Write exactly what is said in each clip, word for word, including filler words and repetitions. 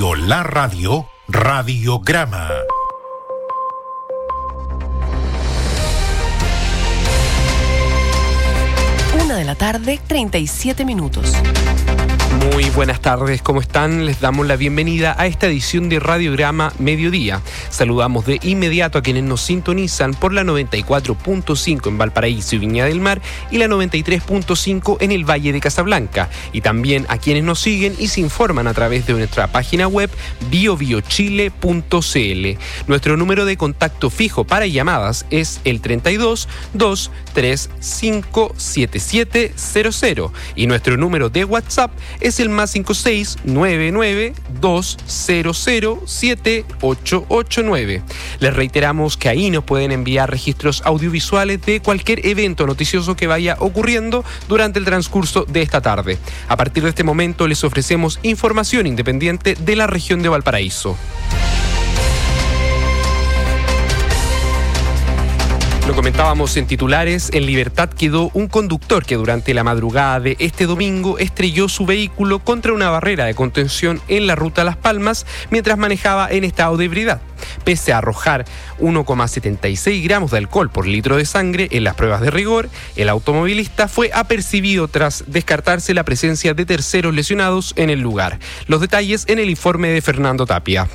escuchando la radio Radiograma. Una de la tarde, treinta y siete minutos. Muy buenas tardes, ¿cómo están? Les damos la bienvenida a esta edición de Radiograma Mediodía. Saludamos de inmediato a quienes nos sintonizan por la noventa y cuatro punto cinco en Valparaíso y Viña del Mar y la noventa y tres punto cinco en el Valle de Casablanca. Y también a quienes nos siguen y se informan a través de nuestra página web bio bio chile punto c l. Nuestro número de contacto fijo para llamadas es el treinta y dos, dos treinta y cinco, setenta y siete cero cero y nuestro número de WhatsApp es el más cinco seis nueve nueve dos cero cero siete ocho ocho nueve. Les reiteramos que ahí nos pueden enviar registros audiovisuales de cualquier evento noticioso que vaya ocurriendo durante el transcurso de esta tarde. A partir de este momento les ofrecemos información independiente de la región de Valparaíso. Lo comentábamos en titulares, en Libertad quedó un conductor que durante la madrugada de este domingo estrelló su vehículo contra una barrera de contención en la ruta Las Palmas mientras manejaba en estado de ebriedad. Pese a arrojar uno coma setenta y seis gramos de alcohol por litro de sangre en las pruebas de rigor, el automovilista fue apercibido tras descartarse la presencia de terceros lesionados en el lugar. Los detalles en el informe de Fernando Tapia.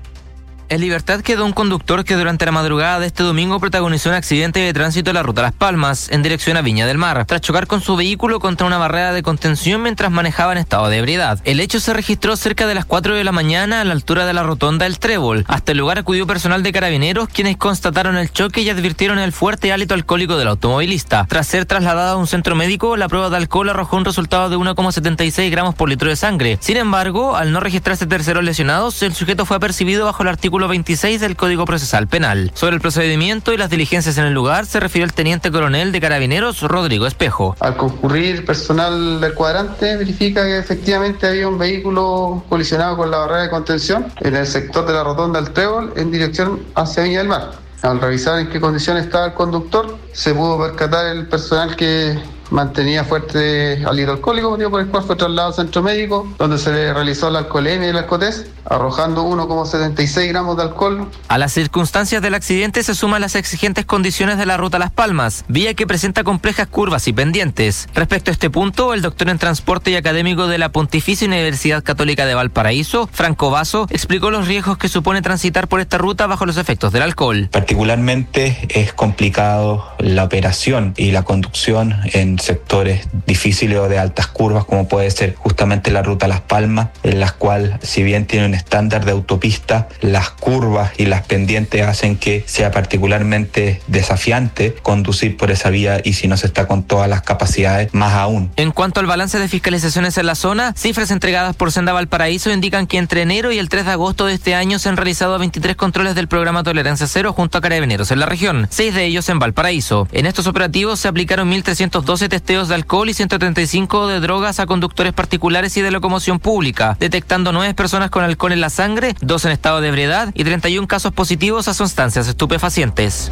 En Libertad quedó un conductor que durante la madrugada de este domingo protagonizó un accidente de tránsito en la ruta Las Palmas, en dirección a Viña del Mar, tras chocar con su vehículo contra una barrera de contención mientras manejaba en estado de ebriedad. El hecho se registró cerca de las cuatro de la mañana a la altura de la rotonda del Trébol. Hasta el lugar acudió personal de Carabineros, quienes constataron el choque y advirtieron el fuerte hálito alcohólico del automovilista. Tras ser trasladado a un centro médico, la prueba de alcohol arrojó un resultado de uno coma setenta y seis gramos por litro de sangre. Sin embargo, al no registrarse terceros lesionados, el sujeto fue apercibido bajo el artículo veintiséis del Código Procesal Penal. Sobre el procedimiento y las diligencias en el lugar se refirió el teniente coronel de Carabineros, Rodrigo Espejo. Al concurrir personal del cuadrante verifica que efectivamente había un vehículo colisionado con la barrera de contención en el sector de la rotonda del Trébol en dirección hacia Viña del Mar. Al revisar en qué condición estaba el conductor, se pudo percatar el personal que mantenía fuerte hálito alcohólico, motivo por el cual fue trasladado al centro médico, donde se le realizó la alcoholemia y el alcotest, arrojando uno coma setenta y seis gramos de alcohol. A las circunstancias del accidente se suman las exigentes condiciones de la ruta Las Palmas, vía que presenta complejas curvas y pendientes. Respecto a este punto, el doctor en transporte y académico de la Pontificia Universidad Católica de Valparaíso, Franco Vaso, explicó los riesgos que supone transitar por esta ruta bajo los efectos del alcohol. Particularmente es complicado la operación y la conducción en sectores difíciles o de altas curvas, como puede ser justamente la ruta Las Palmas, en las cuales, si bien tiene un estándar de autopista, las curvas y las pendientes hacen que sea particularmente desafiante conducir por esa vía, y si no se está con todas las capacidades, más aún. En cuanto al balance de fiscalizaciones en la zona, cifras entregadas por Senda Valparaíso indican que entre enero y el tres de agosto de este año se han realizado veintitrés controles del programa Tolerancia Cero junto a Carabineros en la región, seis de ellos en Valparaíso. En estos operativos se aplicaron mil trescientos doce testeos de alcohol y ciento treinta y cinco de drogas a conductores particulares y de locomoción pública, detectando nueve personas con alcohol en la sangre, dos en estado de ebriedad y treinta y uno casos positivos a sustancias estupefacientes.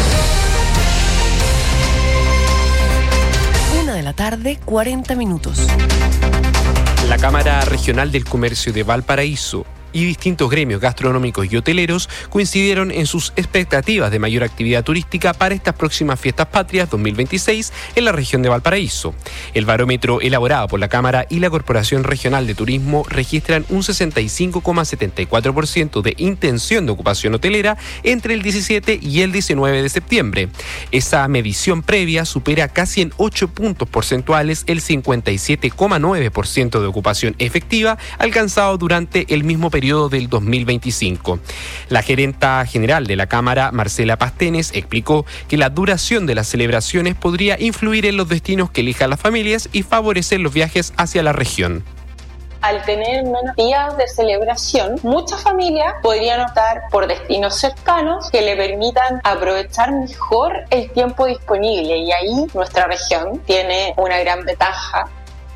Una de la tarde, cuarenta minutos. La Cámara Regional del Comercio de Valparaíso y distintos gremios gastronómicos y hoteleros coincidieron en sus expectativas de mayor actividad turística para estas próximas fiestas patrias dos mil veintiséis en la región de Valparaíso. El barómetro elaborado por la Cámara y la Corporación Regional de Turismo registran un sesenta y cinco coma setenta y cuatro por ciento de intención de ocupación hotelera entre el diecisiete y el diecinueve de septiembre. Esa medición previa supera casi en ocho puntos porcentuales el cincuenta y siete coma nueve por ciento de ocupación efectiva alcanzado durante el mismo periodo del dos mil veinticinco. La gerenta general de la Cámara, Marcela Pastenes, explicó que la duración de las celebraciones podría influir en los destinos que elijan las familias y favorecer los viajes hacia la región. Al tener menos días de celebración, muchas familias podrían optar por destinos cercanos que le permitan aprovechar mejor el tiempo disponible, y ahí nuestra región tiene una gran ventaja.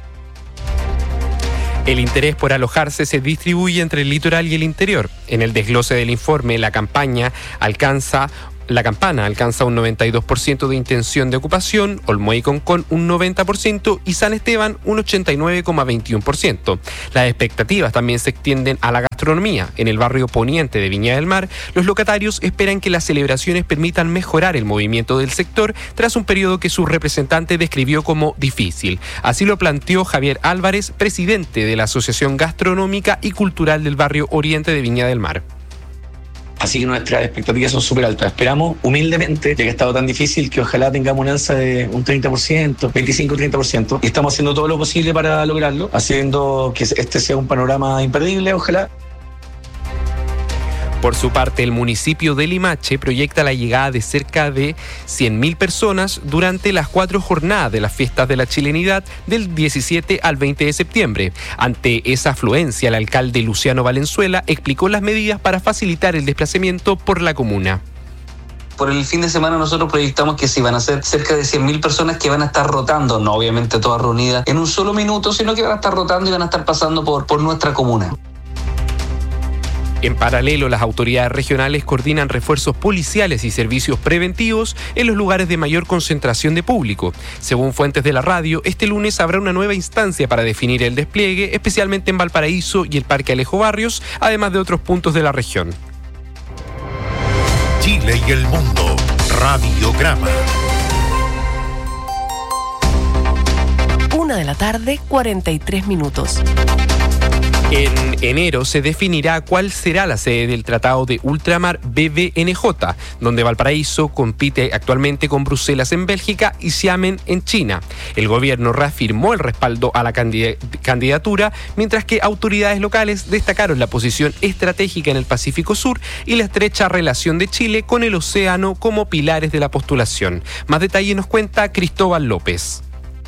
El interés por alojarse se distribuye entre el litoral y el interior. En el desglose del informe, la campaña alcanza La Campana alcanza un noventa y dos por ciento de intención de ocupación, Olmué y Concón un noventa por ciento y San Esteban un ochenta y nueve coma veintiuno por ciento. Las expectativas también se extienden a la gastronomía. En el barrio poniente de Viña del Mar, los locatarios esperan que las celebraciones permitan mejorar el movimiento del sector tras un periodo que su representante describió como difícil. Así lo planteó Javier Álvarez, presidente de la Asociación Gastronómica y Cultural del barrio oriente de Viña del Mar. Así que nuestras expectativas son súper altas. Esperamos humildemente, ya que ha estado tan difícil, que ojalá tengamos un alza de un treinta por ciento, veinticinco a treinta por ciento. Y estamos haciendo todo lo posible para lograrlo, haciendo que este sea un panorama imperdible, ojalá. Por su parte, el municipio de Limache proyecta la llegada de cerca de cien mil personas durante las cuatro jornadas de las fiestas de la chilenidad del diecisiete al veinte de septiembre. Ante esa afluencia, el alcalde Luciano Valenzuela explicó las medidas para facilitar el desplazamiento por la comuna. Por el fin de semana nosotros proyectamos que sí van a ser cerca de cien mil personas que van a estar rotando, no obviamente todas reunidas en un solo minuto, sino que van a estar rotando y van a estar pasando por, por nuestra comuna. En paralelo, las autoridades regionales coordinan refuerzos policiales y servicios preventivos en los lugares de mayor concentración de público. Según fuentes de la radio, este lunes habrá una nueva instancia para definir el despliegue, especialmente en Valparaíso y el Parque Alejo Barrios, además de otros puntos de la región. Chile y el mundo. Radiograma. Una de la tarde, cuarenta y tres minutos. En enero se definirá cuál será la sede del Tratado de Ultramar B B N J, donde Valparaíso compite actualmente con Bruselas en Bélgica y Xiamen en China. El gobierno reafirmó el respaldo a la candidatura, mientras que autoridades locales destacaron la posición estratégica en el Pacífico Sur y la estrecha relación de Chile con el océano como pilares de la postulación. Más detalle nos cuenta Cristóbal López.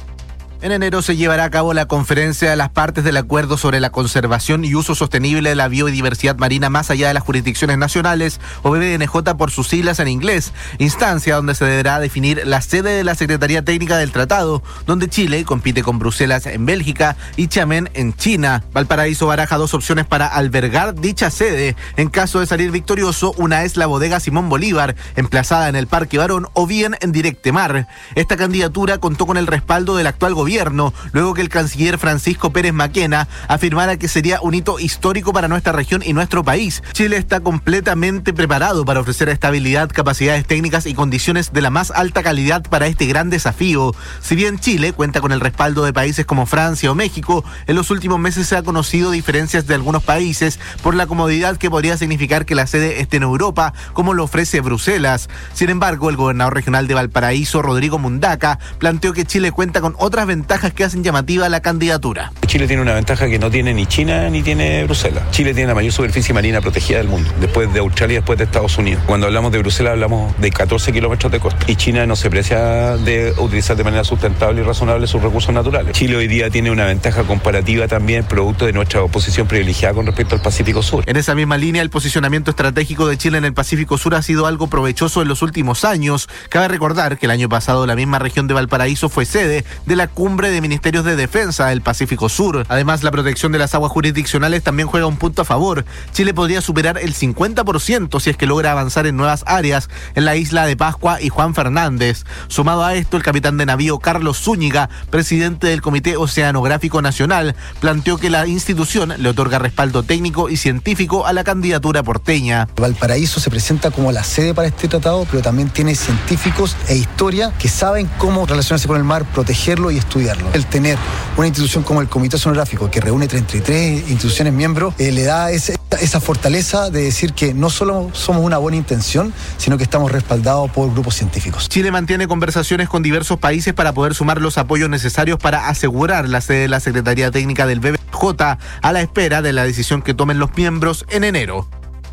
En enero se llevará a cabo la conferencia de las partes del acuerdo sobre la conservación y uso sostenible de la biodiversidad marina más allá de las jurisdicciones nacionales, o B B N J por sus siglas en inglés, instancia donde se deberá definir la sede de la Secretaría Técnica del Tratado, donde Chile compite con Bruselas en Bélgica y Xiamen en China. Valparaíso baraja dos opciones para albergar dicha sede. En caso de salir victorioso, una es la bodega Simón Bolívar, emplazada en el Parque Barón, o bien en Directemar. Esta candidatura contó con el respaldo del actual gobierno, luego que el canciller Francisco Pérez Maquena afirmara que sería un hito histórico para nuestra región y nuestro país. Chile está completamente preparado para ofrecer estabilidad, capacidades técnicas y condiciones de la más alta calidad para este gran desafío. Si bien Chile cuenta con el respaldo de países como Francia o México, en los últimos meses se ha conocido diferencias de algunos países por la comodidad que podría significar que la sede esté en Europa, como lo ofrece Bruselas. Sin embargo, el gobernador regional de Valparaíso, Rodrigo Mundaca, planteó que Chile cuenta con otras ventajas ventajas que hacen llamativa la candidatura. Chile tiene una ventaja que no tiene ni China ni tiene Bruselas. Chile tiene la mayor superficie marina protegida del mundo, después de Australia y después de Estados Unidos. Cuando hablamos de Bruselas hablamos de catorce kilómetros de costa y China no se precia de utilizar de manera sustentable y razonable sus recursos naturales. Chile hoy día tiene una ventaja comparativa también producto de nuestra posición privilegiada con respecto al Pacífico Sur. En esa misma línea, el posicionamiento estratégico de Chile en el Pacífico Sur ha sido algo provechoso en los últimos años. Cabe recordar que el año pasado la misma región de Valparaíso fue sede de la cumbre de Ministerios de Defensa del Pacífico Sur. Además, la protección de las aguas jurisdiccionales también juega un punto a favor. Chile podría superar el cincuenta por ciento si es que logra avanzar en nuevas áreas en la isla de Pascua y Juan Fernández. Sumado a esto, el capitán de navío Carlos Zúñiga, presidente del Comité Oceanográfico Nacional, planteó que la institución le otorga respaldo técnico y científico a la candidatura porteña. Valparaíso se presenta como la sede para este tratado, pero también tiene científicos e historia que saben cómo relacionarse con el mar, protegerlo y estudiarlo. El tener una institución como el Comité Oceanográfico, que reúne treinta y tres instituciones miembros, eh, le da ese, esa fortaleza de decir que no solo somos una buena intención, sino que estamos respaldados por grupos científicos. Chile mantiene conversaciones con diversos países para poder sumar los apoyos necesarios para asegurar la sede de la Secretaría Técnica del B B J a la espera de la decisión que tomen los miembros en enero.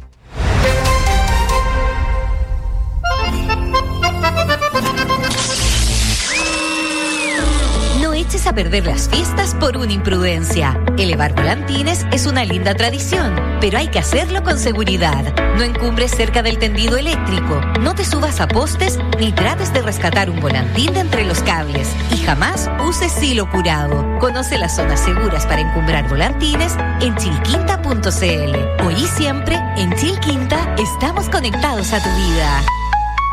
Eches a perder las fiestas por una imprudencia. Elevar volantines es una linda tradición, pero hay que hacerlo con seguridad. No encumbres cerca del tendido eléctrico, no te subas a postes ni trates de rescatar un volantín de entre los cables y jamás uses silo curado. Conoce las zonas seguras para encumbrar volantines en chilquinta punto c l. Hoy y siempre, en Chilquinta, estamos conectados a tu vida.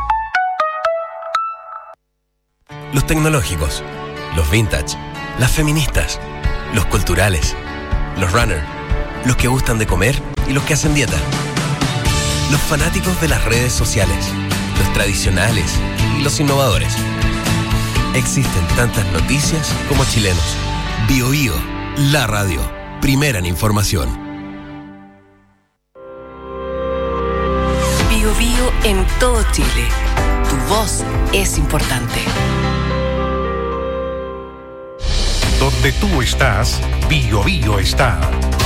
los tecnológicos, los vintage, las feministas, los culturales, los runner, los que gustan de comer y los que hacen dieta, los fanáticos de las redes sociales, los tradicionales y los innovadores. Existen tantas noticias como chilenos. Bio Bio, la radio, primera en información. Bio Bio en todo Chile. Tu voz es importante. Donde tú estás, Bio Bio está.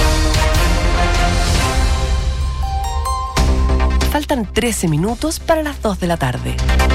Faltan trece minutos para las dos de la tarde.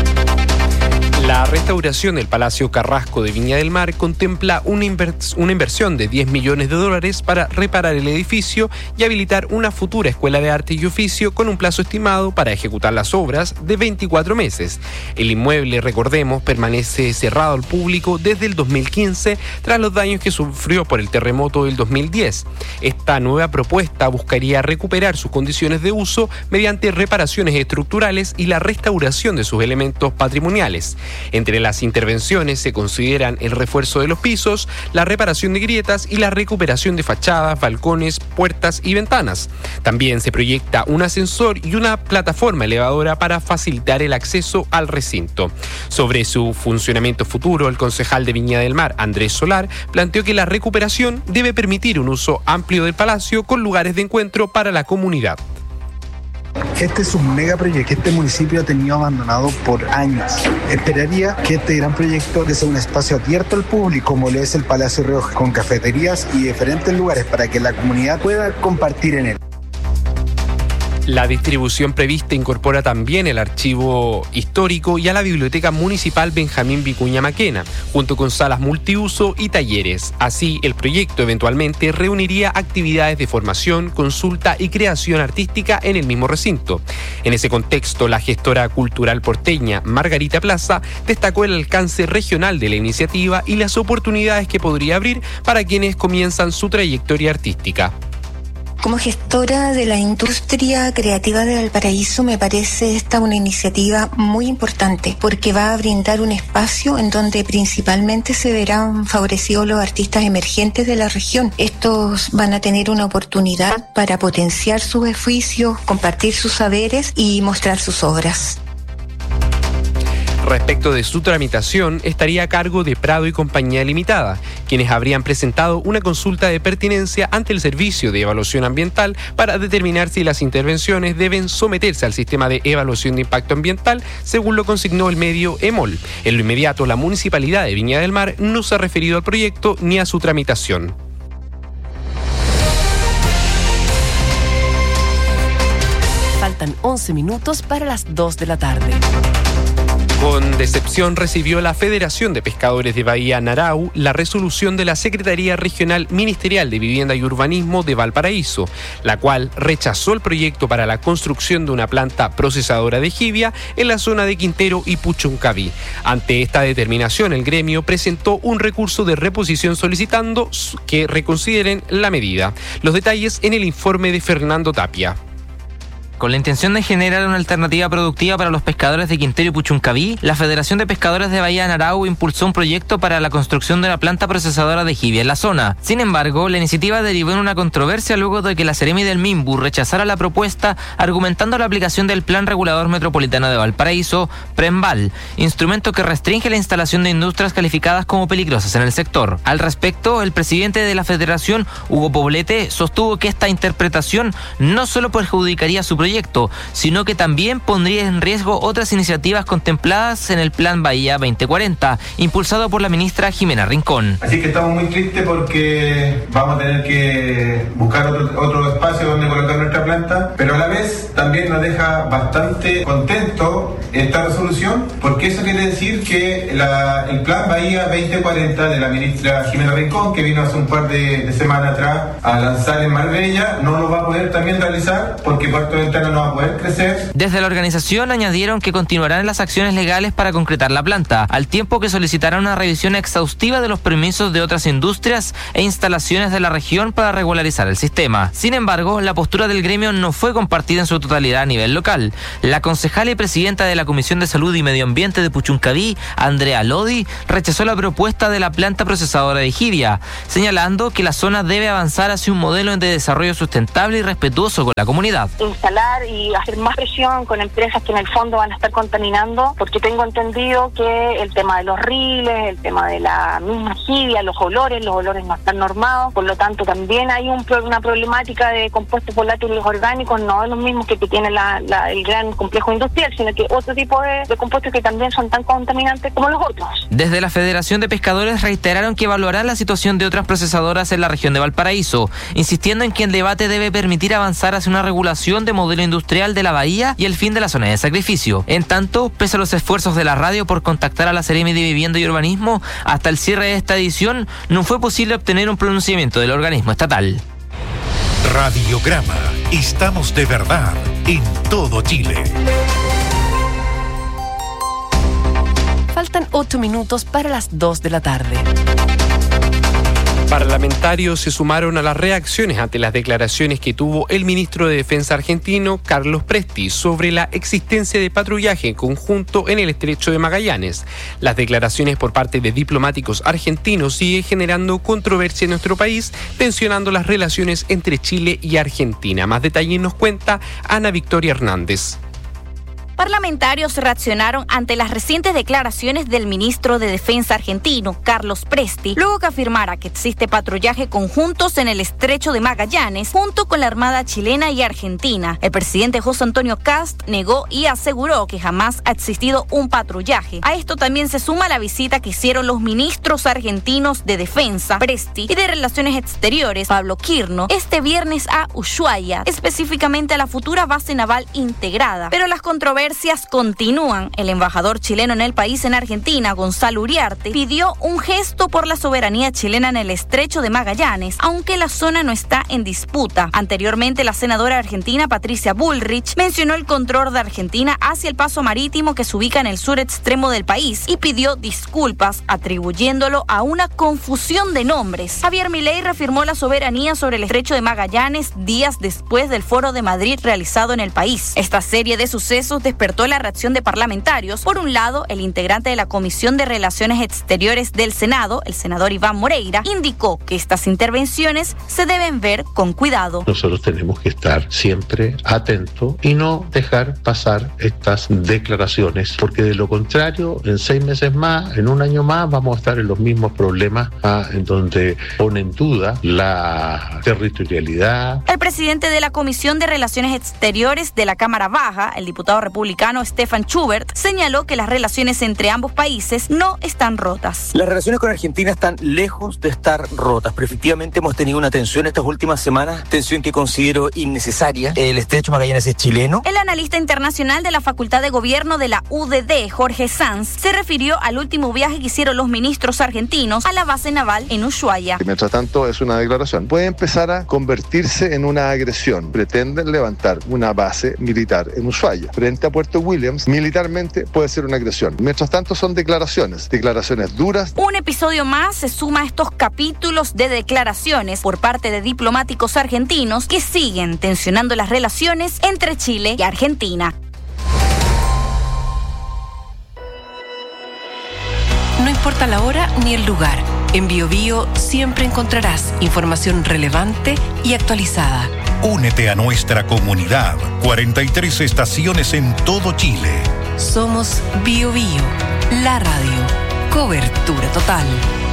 La restauración del Palacio Carrasco de Viña del Mar contempla una, invers- una inversión de diez millones de dólares para reparar el edificio y habilitar una futura escuela de arte y oficio con un plazo estimado para ejecutar las obras de veinticuatro meses. El inmueble, recordemos, permanece cerrado al público desde el dos mil quince tras los daños que sufrió por el terremoto del dos mil diez. Esta nueva propuesta buscaría recuperar sus condiciones de uso mediante reparaciones estructurales y la restauración de sus elementos patrimoniales. Entre las intervenciones se consideran el refuerzo de los pisos, la reparación de grietas y la recuperación de fachadas, balcones, puertas y ventanas. También se proyecta un ascensor y una plataforma elevadora para facilitar el acceso al recinto. Sobre su funcionamiento futuro, el concejal de Viña del Mar, Andrés Solar, planteó que la recuperación debe permitir un uso amplio del palacio con lugares de encuentro para la comunidad. Este es un megaproyecto que este municipio ha tenido abandonado por años. Esperaría que este gran proyecto sea un espacio abierto al público, como lo es el Palacio Rioja, con cafeterías y diferentes lugares para que la comunidad pueda compartir en él. La distribución prevista incorpora también el archivo histórico y a la Biblioteca Municipal Benjamín Vicuña Maquena, junto con salas multiuso y talleres. Así, el proyecto eventualmente reuniría actividades de formación, consulta y creación artística en el mismo recinto. En ese contexto, la gestora cultural porteña Margarita Plaza destacó el alcance regional de la iniciativa y las oportunidades que podría abrir para quienes comienzan su trayectoria artística. Como gestora de la industria creativa de Valparaíso, me parece esta una iniciativa muy importante porque va a brindar un espacio en donde principalmente se verán favorecidos los artistas emergentes de la región. Estos van a tener una oportunidad para potenciar sus oficios, compartir sus saberes y mostrar sus obras. Respecto de su tramitación, estaría a cargo de Prado y Compañía Limitada, quienes habrían presentado una consulta de pertinencia ante el Servicio de Evaluación Ambiental para determinar si las intervenciones deben someterse al sistema de evaluación de impacto ambiental, según lo consignó el medio EMOL. En lo inmediato, la Municipalidad de Viña del Mar no se ha referido al proyecto ni a su tramitación. Faltan once minutos para las dos de la tarde. Con decepción recibió la Federación de Pescadores de Bahía Narau la resolución de la Secretaría Regional Ministerial de Vivienda y Urbanismo de Valparaíso, la cual rechazó el proyecto para la construcción de una planta procesadora de jibia en la zona de Quintero y Puchuncaví. Ante esta determinación, el gremio presentó un recurso de reposición solicitando que reconsideren la medida. Los detalles en el informe de Fernando Tapia. Con la intención de generar una alternativa productiva para los pescadores de Quintero y Puchuncaví, la Federación de Pescadores de Bahía Narau impulsó un proyecto para la construcción de una planta procesadora de jibia en la zona. Sin embargo, la iniciativa derivó en una controversia luego de que la Seremi del Minbu rechazara la propuesta, argumentando la aplicación del Plan Regulador Metropolitano de Valparaíso, PREMVAL, instrumento que restringe la instalación de industrias calificadas como peligrosas en el sector. Al respecto, el presidente de la Federación, Hugo Poblete, sostuvo que esta interpretación no solo perjudicaría su proyecto, sino que también pondría en riesgo otras iniciativas contempladas en el Plan Bahía veinte cuarenta, impulsado por la ministra Jimena Rincón. Así que estamos muy tristes porque vamos a tener que buscar otro, otro espacio donde colocar nuestra planta, pero a la vez también nos deja bastante contento esta resolución, porque eso quiere decir que la, el Plan Bahía veinte cuarenta de la ministra Jimena Rincón, que vino hace un par de, de semanas atrás a lanzar en Marbella, no lo va a poder también realizar porque Puerto Ventana no va a poder crecer. Desde la organización añadieron que continuarán las acciones legales para concretar la planta, al tiempo que solicitarán una revisión exhaustiva de los permisos de otras industrias e instalaciones de la región para regularizar el sistema. Sin embargo, la postura del gremio no fue compartida en su totalidad a nivel nivel local. La concejala y presidenta de la Comisión de Salud y Medio Ambiente de Puchuncaví, Andrea Lodi, rechazó la propuesta de la planta procesadora de Ejidia, señalando que la zona debe avanzar hacia un modelo de desarrollo sustentable y respetuoso con la comunidad. Instalar y hacer más presión con empresas que en el fondo van a estar contaminando, porque tengo entendido que el tema de los riles, el tema de la misma Ejidia, los olores, los olores no están normados, por lo tanto también hay un, una problemática de compuestos volátiles orgánicos, no los mismos que tiene la, la, el gran complejo industrial, sino que otro tipo de, de compuestos que también son tan contaminantes como los otros. Desde la Federación de Pescadores reiteraron que evaluarán la situación de otras procesadoras en la región de Valparaíso, insistiendo en que el debate debe permitir avanzar hacia una regulación de modelo industrial de la bahía y el fin de la zona de sacrificio. En tanto, pese a los esfuerzos de la radio por contactar a la Seremi de Vivienda y Urbanismo, hasta el cierre de esta edición no fue posible obtener un pronunciamiento del organismo estatal. Radiograma. Estamos de verdad en todo Chile. Faltan ocho minutos para las dos de la tarde. Parlamentarios se sumaron a las reacciones ante las declaraciones que tuvo el ministro de Defensa argentino, Carlos Presti, sobre la existencia de patrullaje conjunto en el estrecho de Magallanes. Las declaraciones por parte de diplomáticos argentinos siguen generando controversia en nuestro país, tensionando las relaciones entre Chile y Argentina. Más detalles nos cuenta Ana Victoria Hernández. Parlamentarios reaccionaron ante las recientes declaraciones del ministro de Defensa argentino, Carlos Presti, luego que afirmara que existe patrullaje conjuntos en el estrecho de Magallanes junto con la Armada chilena y argentina. El presidente José Antonio Kast negó y aseguró que jamás ha existido un patrullaje. A esto también se suma la visita que hicieron los ministros argentinos de Defensa, Presti, y de Relaciones Exteriores, Pablo Quirno, este viernes a Ushuaia, específicamente a la futura base naval integrada. Pero las controversias continúan. El embajador chileno en el país en Argentina, Gonzalo Uriarte, pidió un gesto por la soberanía chilena en el estrecho de Magallanes, aunque la zona no está en disputa. Anteriormente, la senadora argentina Patricia Bullrich mencionó el control de Argentina hacia el paso marítimo que se ubica en el sur extremo del país y pidió disculpas, atribuyéndolo a una confusión de nombres. Javier Milei reafirmó la soberanía sobre el estrecho de Magallanes días después del Foro de Madrid realizado en el país. Esta serie de sucesos despertó la reacción de parlamentarios. Por un lado, el integrante de la Comisión de Relaciones Exteriores del Senado, el senador Iván Moreira, indicó que estas intervenciones se deben ver con cuidado. Nosotros tenemos que estar siempre atentos y no dejar pasar estas declaraciones, porque de lo contrario, en seis meses más, en un año más, vamos a estar en los mismos problemas, ah, en donde pone en duda la territorialidad. El presidente de la Comisión de Relaciones Exteriores de la Cámara Baja, el diputado republicano Stefan Schubert, señaló que las relaciones entre ambos países no están rotas. Las relaciones con Argentina están lejos de estar rotas, pero efectivamente hemos tenido una tensión estas últimas semanas, tensión que considero innecesaria. El estrecho Magallanes es chileno. El analista internacional de la Facultad de Gobierno de la U D D, Jorge Sanz, se refirió al último viaje que hicieron los ministros argentinos a la base naval en Ushuaia. Mientras tanto, es una declaración. Puede empezar a convertirse en una agresión. Pretenden levantar una base militar en Ushuaia. Frente a Puerto Williams, militarmente puede ser una agresión. Mientras tanto, son declaraciones, declaraciones duras. Un episodio más se suma a estos capítulos de declaraciones por parte de diplomáticos argentinos que siguen tensionando las relaciones entre Chile y Argentina. No importa la hora ni el lugar, en BioBio siempre encontrarás información relevante y actualizada. Únete a nuestra comunidad. cuarenta y tres estaciones en todo Chile. Somos BioBio, la radio. Cobertura total.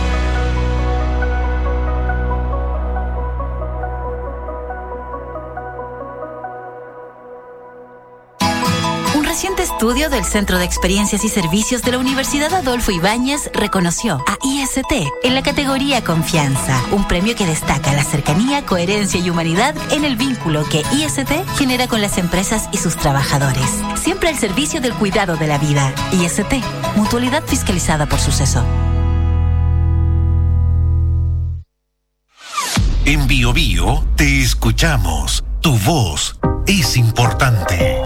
Un reciente estudio del Centro de Experiencias y Servicios de la Universidad Adolfo Ibáñez reconoció a I S T en la categoría Confianza, un premio que destaca la cercanía, coherencia y humanidad en el vínculo que I S T genera con las empresas y sus trabajadores, siempre al servicio del cuidado de la vida. I S T, mutualidad fiscalizada por Suceso. En BioBio te escuchamos. Tu voz es importante.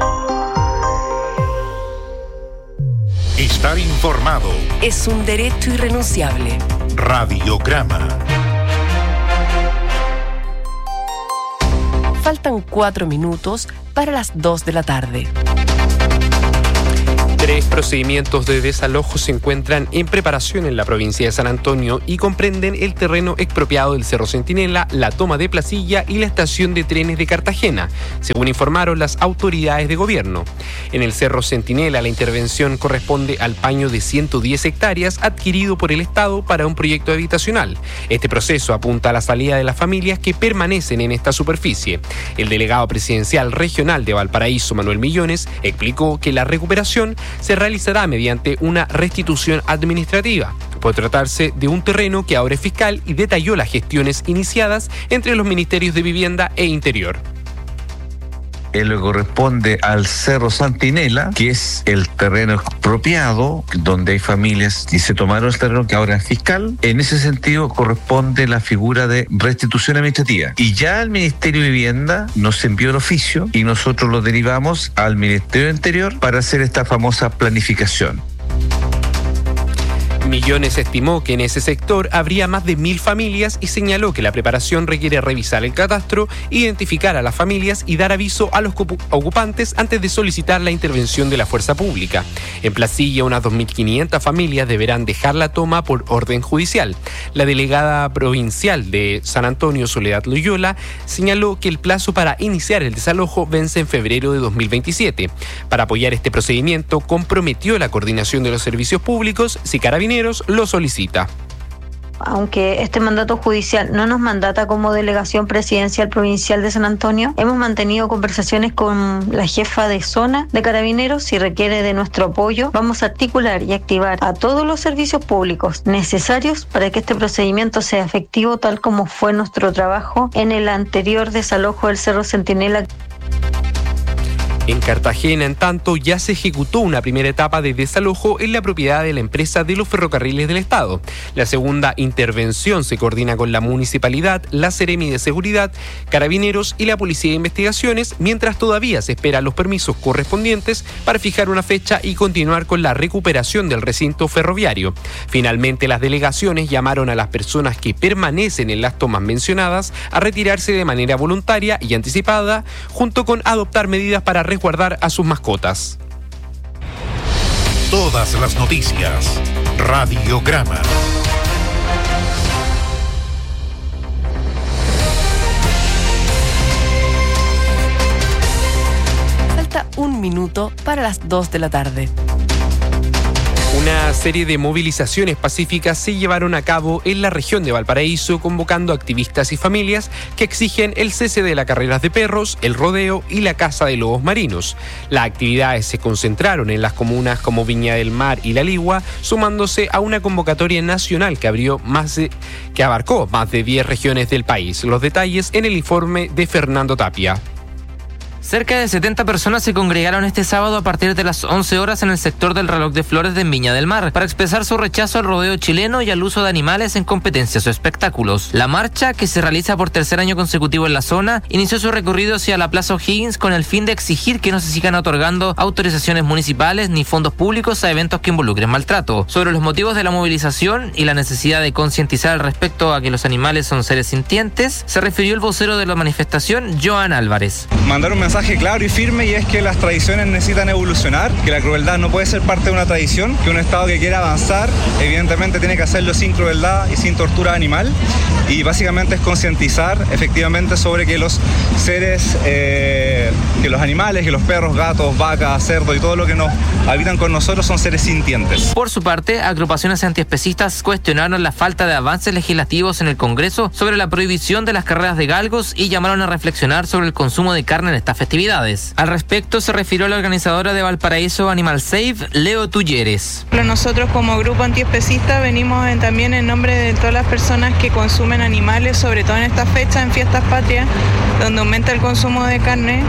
Estar informado es un derecho irrenunciable. Radiograma. Faltan cuatro minutos para las dos de la tarde. Tres procedimientos de desalojo se encuentran en preparación en la provincia de San Antonio y comprenden el terreno expropiado del Cerro Centinela, la toma de Placilla y la estación de trenes de Cartagena, según informaron las autoridades de gobierno. En el Cerro Centinela, la intervención corresponde al paño de ciento diez hectáreas adquirido por el Estado para un proyecto habitacional. Este proceso apunta a la salida de las familias que permanecen en esta superficie. El delegado presidencial regional de Valparaíso, Manuel Millones, explicó que la recuperación se realizará mediante una restitución administrativa. Puede tratarse de un terreno que ahora es fiscal y detalló las gestiones iniciadas entre los ministerios de Vivienda e Interior. Él le corresponde al Cerro Centinela, que es el terreno expropiado, donde hay familias y se tomaron el terreno que ahora es fiscal. En ese sentido corresponde la figura de restitución administrativa. Y ya el Ministerio de Vivienda nos envió el oficio y nosotros lo derivamos al Ministerio de Interior para hacer esta famosa planificación. Millones estimó que en ese sector habría más de mil familias y señaló que la preparación requiere revisar el catastro, identificar a las familias y dar aviso a los ocupantes antes de solicitar la intervención de la fuerza pública. En Placilla, unas dos mil quinientas familias deberán dejar la toma por orden judicial. La delegada provincial de San Antonio, Soledad Loyola, señaló que el plazo para iniciar el desalojo vence en febrero de dos mil veintisiete. Para apoyar este procedimiento, comprometió la coordinación de los servicios públicos si Carabineros lo solicita. Aunque este mandato judicial no nos mandata como delegación presidencial provincial de San Antonio, hemos mantenido conversaciones con la jefa de zona de Carabineros. Si requiere de nuestro apoyo, vamos a articular y activar a todos los servicios públicos necesarios para que este procedimiento sea efectivo, tal como fue nuestro trabajo en el anterior desalojo del Cerro Centinela. En Cartagena, en tanto, ya se ejecutó una primera etapa de desalojo en la propiedad de la empresa de los ferrocarriles del Estado. La segunda intervención se coordina con la municipalidad, la Seremi de Seguridad, Carabineros y la Policía de Investigaciones, mientras todavía se esperan los permisos correspondientes para fijar una fecha y continuar con la recuperación del recinto ferroviario. Finalmente, las delegaciones llamaron a las personas que permanecen en las tomas mencionadas a retirarse de manera voluntaria y anticipada, junto con adoptar medidas para resguardar a sus mascotas. Todas las noticias. Radiograma. Falta un minuto para las dos de la tarde. Una serie de movilizaciones pacíficas se llevaron a cabo en la región de Valparaíso, convocando activistas y familias que exigen el cese de las carreras de perros, el rodeo y la caza de lobos marinos. Las actividades se concentraron en las comunas como Viña del Mar y La Ligua, sumándose a una convocatoria nacional que abrió más de, que abarcó más de diez regiones del país. Los detalles en el informe de Fernando Tapia. Cerca de setenta personas se congregaron este sábado a partir de las once horas en el sector del Reloj de Flores de Viña del Mar para expresar su rechazo al rodeo chileno y al uso de animales en competencias o espectáculos. La marcha, que se realiza por tercer año consecutivo en la zona, inició su recorrido hacia la Plaza O'Higgins con el fin de exigir que no se sigan otorgando autorizaciones municipales ni fondos públicos a eventos que involucren maltrato. Sobre los motivos de la movilización y la necesidad de concientizar al respecto a que los animales son seres sintientes, se refirió el vocero de la manifestación, Joan Álvarez. Mandar un mensaje claro y firme, y es que las tradiciones necesitan evolucionar, que la crueldad no puede ser parte de una tradición, que un Estado que quiera avanzar evidentemente tiene que hacerlo sin crueldad y sin tortura animal, y básicamente es concientizar efectivamente sobre que los seres, eh, que los animales, que los perros, gatos, vacas, cerdos y todo lo que nos habitan con nosotros son seres sintientes. Por su parte, agrupaciones antiespecistas cuestionaron la falta de avances legislativos en el Congreso sobre la prohibición de las carreras de galgos y llamaron a reflexionar sobre el consumo de carne en estas festividades. Al respecto se refirió la organizadora de Valparaíso Animal Safe, Leo Tulleres. Nosotros como grupo antiespecista venimos en, también en nombre de todas las personas que consumen animales, sobre todo en estas fechas, en fiestas patrias, donde aumenta el consumo de carne,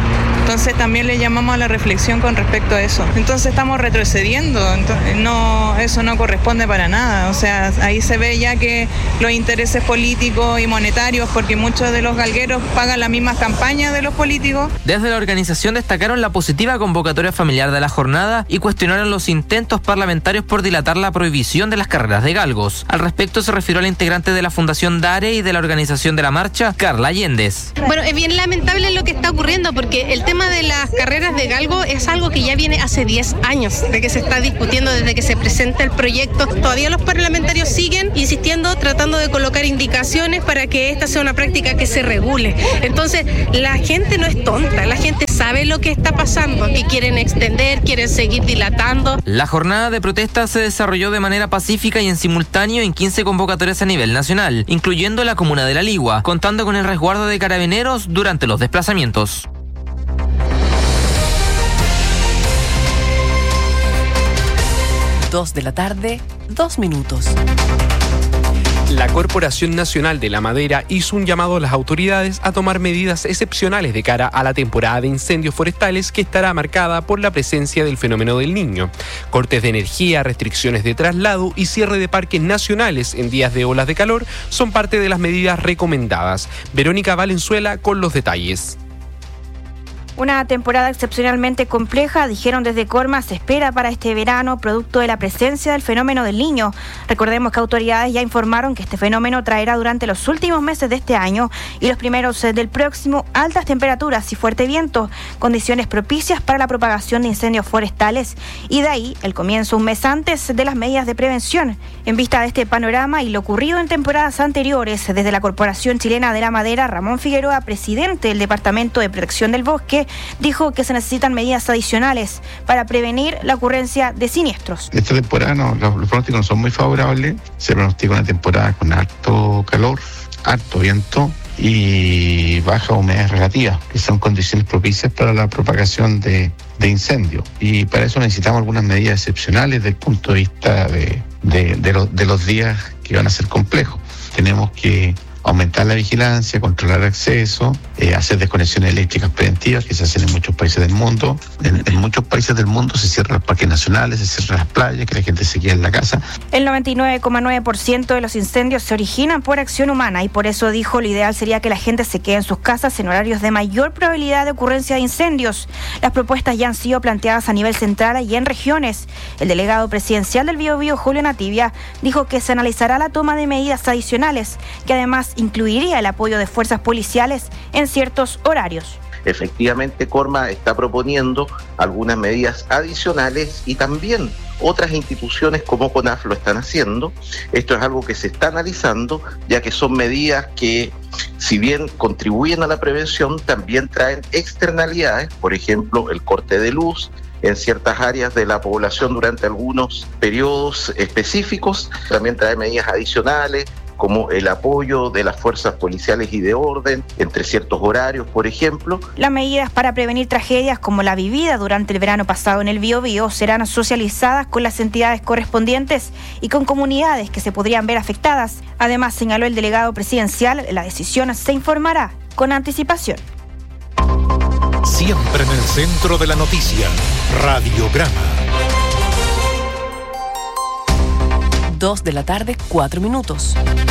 Entonces también le llamamos a la reflexión con respecto a eso. Entonces estamos retrocediendo, entonces, no, eso no corresponde para nada. O sea, ahí se ve ya que los intereses políticos y monetarios, porque muchos de los galgueros pagan las mismas campañas de los políticos. Desde la organización destacaron la positiva convocatoria familiar de la jornada y cuestionaron los intentos parlamentarios por dilatar la prohibición de las carreras de galgos. Al respecto se refirió la integrante de la Fundación DARE y de la organización de la marcha, Carla Allendez. Bueno, es bien lamentable lo que está ocurriendo porque el tema de las carreras de galgo es algo que ya viene hace diez años, de que se está discutiendo desde que se presenta el proyecto. Todavía los parlamentarios siguen insistiendo, tratando de colocar indicaciones para que esta sea una práctica que se regule. Entonces, la gente no es tonta, la gente sabe lo que está pasando y quieren extender, quieren seguir dilatando. La jornada de protesta se desarrolló de manera pacífica y en simultáneo en quince convocatorias a nivel nacional, incluyendo la comuna de La Ligua, contando con el resguardo de carabineros durante los desplazamientos. Dos de la tarde, dos minutos. La Corporación Nacional de la Madera hizo un llamado a las autoridades a tomar medidas excepcionales de cara a la temporada de incendios forestales que estará marcada por la presencia del fenómeno del Niño. Cortes de energía, restricciones de traslado y cierre de parques nacionales en días de olas de calor son parte de las medidas recomendadas. Verónica Valenzuela con los detalles. Una temporada excepcionalmente compleja, dijeron desde Corma, se espera para este verano, producto de la presencia del fenómeno del Niño. Recordemos que autoridades ya informaron que este fenómeno traerá durante los últimos meses de este año y los primeros del próximo altas temperaturas y fuerte viento, condiciones propicias para la propagación de incendios forestales y de ahí el comienzo un mes antes de las medidas de prevención. En vista de este panorama y lo ocurrido en temporadas anteriores, desde la Corporación Chilena de la Madera, Ramón Figueroa, presidente del Departamento de Protección del Bosque, dijo que se necesitan medidas adicionales para prevenir la ocurrencia de siniestros. Esta temporada no, los, los pronósticos no son muy favorables. Se pronostica una temporada con alto calor, alto viento y baja humedad relativa, que son condiciones propicias para la propagación de, de incendios. Y para eso necesitamos algunas medidas excepcionales desde el punto de vista de, de, de, lo, de los días que van a ser complejos. Tenemos que aumentar la vigilancia, controlar acceso, eh, hacer desconexiones eléctricas preventivas que se hacen en muchos países del mundo. En, en muchos países del mundo se cierran los parques nacionales, se cierran las playas, que la gente se quede en la casa. El noventa y nueve coma nueve por ciento de los incendios se originan por acción humana y por eso dijo lo ideal sería que la gente se quede en sus casas en horarios de mayor probabilidad de ocurrencia de incendios. Las propuestas ya han sido planteadas a nivel central y en regiones. El delegado presidencial del Biobío, Julio Nativia, dijo que se analizará la toma de medidas adicionales, que además incluiría el apoyo de fuerzas policiales en ciertos horarios. Efectivamente, Corma está proponiendo algunas medidas adicionales y también otras instituciones como CONAF lo están haciendo. Esto es algo que se está analizando, ya que son medidas que, si bien contribuyen a la prevención, también traen externalidades, por ejemplo, el corte de luz en ciertas áreas de la población durante algunos periodos específicos. También trae medidas adicionales, como el apoyo de las fuerzas policiales y de orden entre ciertos horarios, por ejemplo. Las medidas para prevenir tragedias como la vivida durante el verano pasado en el Biobío serán socializadas con las entidades correspondientes y con comunidades que se podrían ver afectadas. Además, señaló el delegado presidencial, la decisión se informará con anticipación. Siempre en el centro de la noticia, Radiograma. Dos de la tarde, cuatro minutos.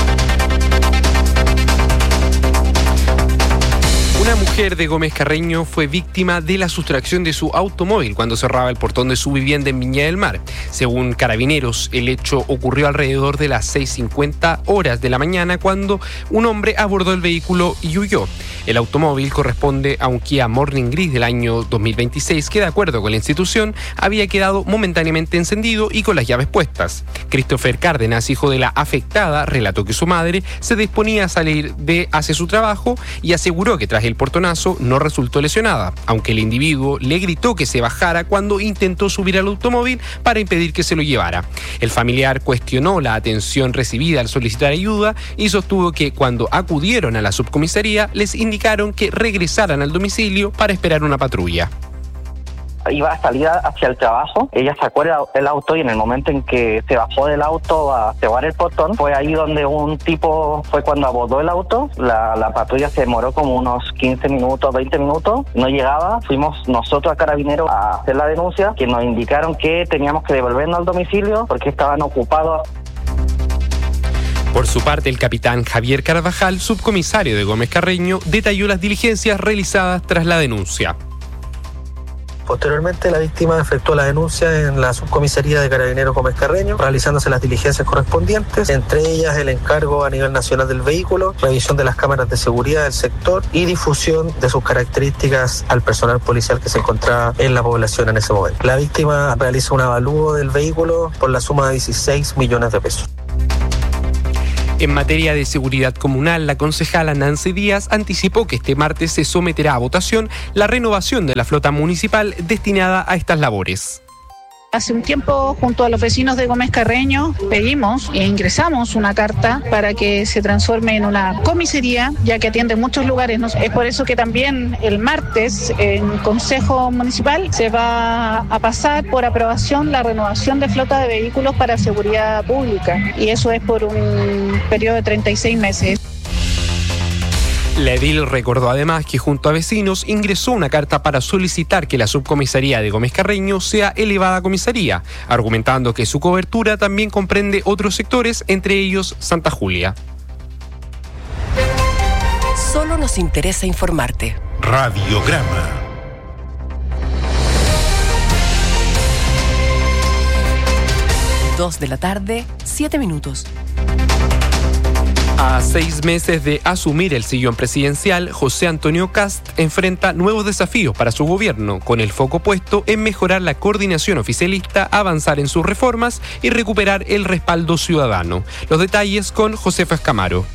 Una mujer de Gómez Carreño fue víctima de la sustracción de su automóvil cuando cerraba el portón de su vivienda en Viña del Mar. Según Carabineros, el hecho ocurrió alrededor de las seis cincuenta horas de la mañana cuando un hombre abordó el vehículo y huyó. El automóvil corresponde a un Kia Morning Gris del año dos mil veintiséis que, de acuerdo con la institución, había quedado momentáneamente encendido y con las llaves puestas. Christopher Cárdenas, hijo de la afectada, relató que su madre se disponía a salir de hacia su trabajo y aseguró que tras el portonazo no resultó lesionada, aunque el individuo le gritó que se bajara cuando intentó subir al automóvil para impedir que se lo llevara. El familiar cuestionó la atención recibida al solicitar ayuda y sostuvo que cuando acudieron a la subcomisaría les indicaron que regresaran al domicilio para esperar una patrulla. iba a salir hacia el trabajo, ella sacó el, el auto y en el momento en que se bajó del auto a cerrar el portón, fue ahí donde un tipo fue cuando abordó el auto, la, la patrulla se demoró como unos quince minutos, veinte minutos, no llegaba, fuimos nosotros a Carabineros a hacer la denuncia, que nos indicaron que teníamos que devolvernos al domicilio porque estaban ocupados. Por su parte, el capitán Javier Carvajal, subcomisario de Gómez Carreño, detalló las diligencias realizadas tras la denuncia. Posteriormente, la víctima efectuó la denuncia en la subcomisaría de Carabineros Gómez Carreño, realizándose las diligencias correspondientes, entre ellas el encargo a nivel nacional del vehículo, revisión de las cámaras de seguridad del sector y difusión de sus características al personal policial que se encontraba en la población en ese momento. La víctima realiza un avalúo del vehículo por la suma de dieciséis millones de pesos. En materia de seguridad comunal, la concejala Nancy Díaz anticipó que este martes se someterá a votación la renovación de la flota municipal destinada a estas labores. Hace un tiempo, junto a los vecinos de Gómez Carreño, pedimos e ingresamos una carta para que se transforme en una comisaría, ya que atiende muchos lugares. Es por eso que también el martes, en Consejo Municipal, se va a pasar por aprobación la renovación de flota de vehículos para seguridad pública. Y eso es por un periodo de treinta y seis meses. La edil recordó además que junto a vecinos ingresó una carta para solicitar que la subcomisaría de Gómez Carreño sea elevada a comisaría, argumentando que su cobertura también comprende otros sectores, entre ellos Santa Julia. Solo nos interesa informarte. Radiograma. Dos de la tarde, siete minutos. A seis meses de asumir el sillón presidencial, José Antonio Kast enfrenta nuevos desafíos para su gobierno, con el foco puesto en mejorar la coordinación oficialista, avanzar en sus reformas y recuperar el respaldo ciudadano. Los detalles con Josefa Escamaro.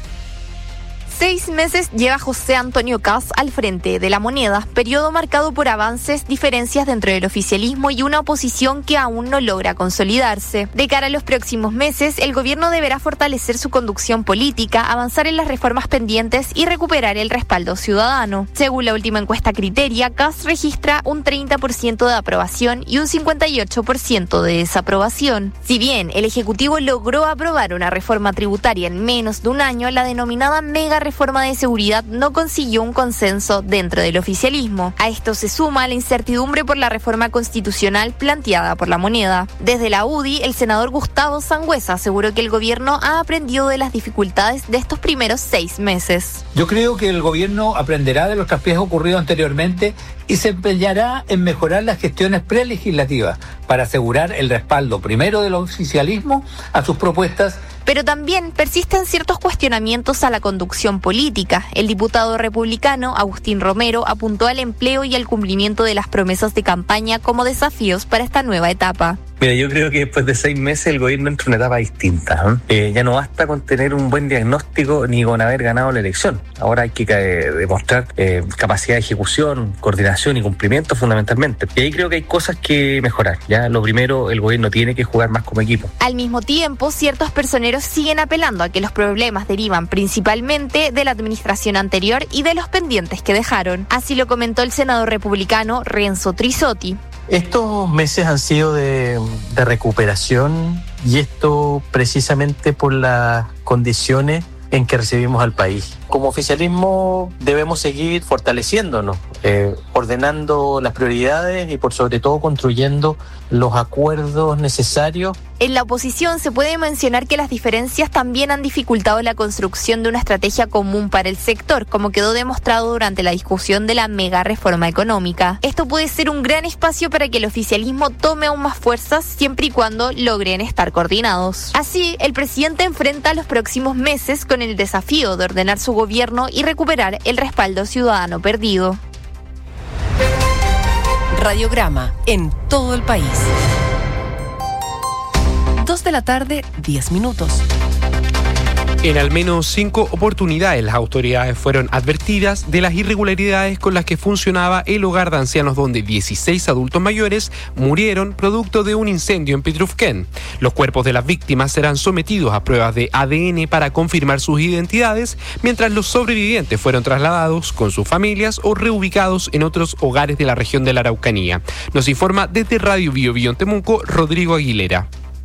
Seis meses lleva José Antonio Kast al frente de La Moneda, periodo marcado por avances, diferencias dentro del oficialismo y una oposición que aún no logra consolidarse. De cara a los próximos meses, el gobierno deberá fortalecer su conducción política, avanzar en las reformas pendientes y recuperar el respaldo ciudadano. Según la última encuesta Criteria, Kast registra un treinta por ciento de aprobación y un cincuenta y ocho por ciento de desaprobación. Si bien el Ejecutivo logró aprobar una reforma tributaria en menos de un año, la denominada mega reforma reforma de seguridad no consiguió un consenso dentro del oficialismo. A esto se suma la incertidumbre por la reforma constitucional planteada por La Moneda. Desde la U D I, el senador Gustavo Sangüesa aseguró que el gobierno ha aprendido de las dificultades de estos primeros seis meses. Yo creo que el gobierno aprenderá de los traspiés ocurridos anteriormente y se empeñará en mejorar las gestiones prelegislativas para asegurar el respaldo primero del oficialismo a sus propuestas. Pero también persisten ciertos cuestionamientos a la conducción política. El diputado republicano Agustín Romero apuntó al empleo y al cumplimiento de las promesas de campaña como desafíos para esta nueva etapa. Mira, yo creo que después de seis meses el gobierno entra en una etapa distinta. ¿eh? Eh, ya no basta con tener un buen diagnóstico ni con haber ganado la elección. Ahora hay que eh, demostrar eh, capacidad de ejecución, coordinación y cumplimiento fundamentalmente. Y ahí creo que hay cosas que mejorar. Ya lo primero, el gobierno tiene que jugar más como equipo. Al mismo tiempo, ciertos personeros siguen apelando a que los problemas derivan principalmente de la administración anterior y de los pendientes que dejaron. Así lo comentó el senador republicano Renzo Trisotti. Estos meses han sido de, de recuperación y esto precisamente por las condiciones en que recibimos al país. Como oficialismo debemos seguir fortaleciéndonos, eh, ordenando las prioridades y por sobre todo construyendo los acuerdos necesarios. En la oposición se puede mencionar que las diferencias también han dificultado la construcción de una estrategia común para el sector, como quedó demostrado durante la discusión de la mega reforma económica. Esto puede ser un gran espacio para que el oficialismo tome aún más fuerzas siempre y cuando logren estar coordinados. Así, el presidente enfrenta los próximos meses con el desafío de ordenar su gobierno y recuperar el respaldo ciudadano perdido. Radiograma en todo el país. Dos de la tarde, diez minutos. En al menos cinco oportunidades las autoridades fueron advertidas de las irregularidades con las que funcionaba el hogar de ancianos donde dieciséis adultos mayores murieron producto de un incendio en Pitrufquén. Los cuerpos de las víctimas serán sometidos a pruebas de A D N para confirmar sus identidades, mientras los sobrevivientes fueron trasladados con sus familias o reubicados en otros hogares de la región de la Araucanía. Nos informa desde Radio Bio Bio en Temuco, Rodrigo Aguilera.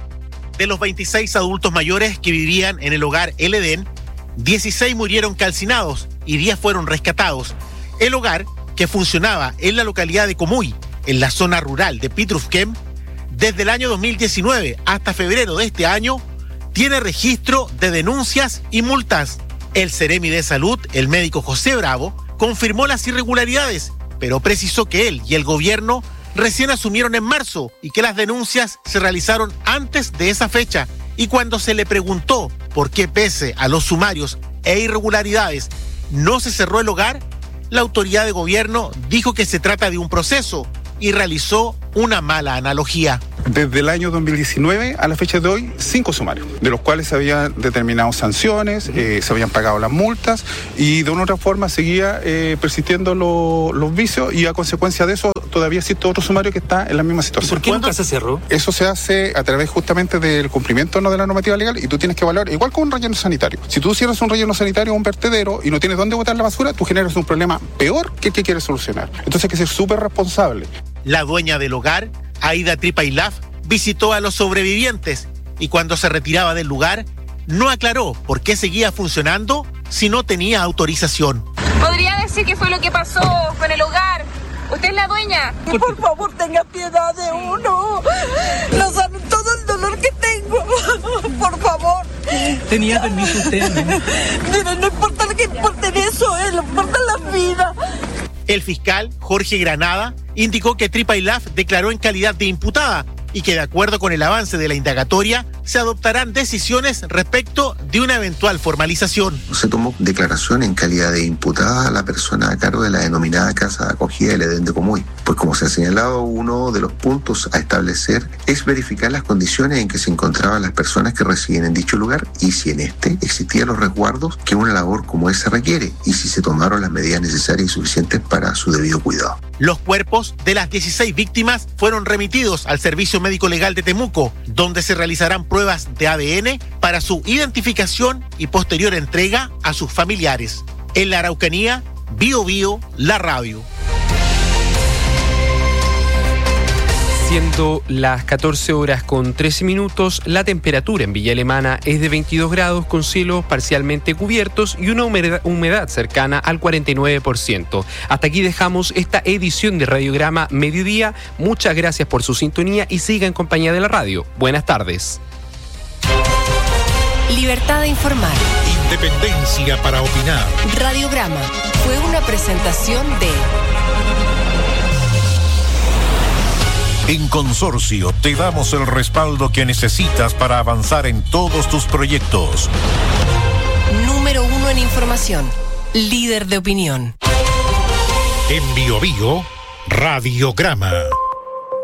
De los veintiséis adultos mayores que vivían en el hogar El Edén, dieciséis murieron calcinados y diez fueron rescatados. El hogar, que funcionaba en la localidad de Comuy, en la zona rural de Pitrufquén, desde el año dos mil diecinueve hasta febrero de este año, tiene registro de denuncias y multas. El Ceremi de Salud, el médico José Bravo, confirmó las irregularidades, pero precisó que él y el gobierno recién asumieron en marzo y que las denuncias se realizaron antes de esa fecha. Y cuando se le preguntó por qué, pese a los sumarios e irregularidades, no se cerró el hogar, la autoridad de gobierno dijo que se trata de un proceso y realizó una mala analogía. Desde el año dos mil diecinueve a la fecha de hoy, cinco sumarios, de los cuales se habían determinado sanciones, eh, se habían pagado las multas y de una u otra forma seguía eh, persistiendo lo, los vicios y a consecuencia de eso todavía existe otro sumario que está en la misma situación. ¿Por qué nunca se cerró? Eso se hace a través justamente del cumplimiento no de la normativa legal y tú tienes que evaluar, igual con un relleno sanitario. Si tú cierras un relleno sanitario o un vertedero y no tienes dónde botar la basura, tú generas un problema peor que el que quieres solucionar. Entonces hay que ser súper responsable. La dueña del hogar, Aida Tripailaf, visitó a los sobrevivientes y cuando se retiraba del lugar, no aclaró por qué seguía funcionando si no tenía autorización. ¿Podría decir qué fue lo que pasó con el hogar? ¿Usted es la dueña? Y por favor, tenga piedad de uno. No saben todo el dolor que tengo. Por favor. ¿Tenía permiso usted? Mire, no importa lo que importa en eso, eh, no importa la vida. El fiscal, Jorge Granada, indicó que Tripailaf declaró en calidad de imputada y que de acuerdo con el avance de la indagatoria se adoptarán decisiones respecto de una eventual formalización. Se tomó declaración en calidad de imputada a la persona a cargo de la denominada Casa de Acogida del Edén de Comuy, pues como se ha señalado, uno de los puntos a establecer es verificar las condiciones en que se encontraban las personas que residen en dicho lugar y si en este existían los resguardos que una labor como esa requiere y si se tomaron las medidas necesarias y suficientes para su debido cuidado. Los cuerpos de las dieciséis víctimas fueron remitidos al Servicio Médico Legal de Temuco, donde se realizarán pruebas de A D N para su identificación y posterior entrega a sus familiares. En la Araucanía, Bio Bio, la radio. Siendo las catorce horas con trece minutos, la temperatura en Villa Alemana es de veintidós grados con cielos parcialmente cubiertos y una humedad, humedad cercana al cuarenta y nueve por ciento. Hasta aquí dejamos esta edición de Radiograma Mediodía. Muchas gracias por su sintonía y siga en compañía de la radio. Buenas tardes. Libertad de informar. Independencia para opinar. Radiograma fue una presentación de... En Consorcio te damos el respaldo que necesitas para avanzar en todos tus proyectos. Número uno en información. Líder de opinión. En Bio Bio, Radiograma.